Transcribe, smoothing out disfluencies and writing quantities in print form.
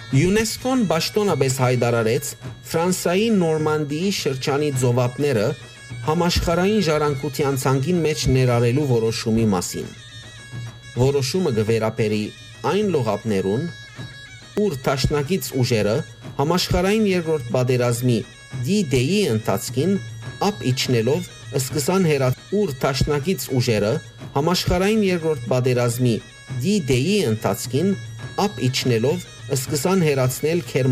ՅՈՒՆԵՍԿՕ-ն պաշտոնապես հայտարարեց Ֆրանսիայի Նորմանդիի շրջանի ծովափները համաշխարհային ժառանգության ցանկին մեջ ներառելու որոշումի մասին։ Որոշումը կվերապերի այն լողափներուն, ուր դաշնակից ուժերը համաշխարհային երկրորդ պատերազմի D-Day-ի ընթացքին ափ իջնելով սկսան ուր դաշնակից ուժերը համաշխարհային երկրորդ պատերազմի D-Day-ի ընթացքին ափ իջնելով սկսան հեռացնել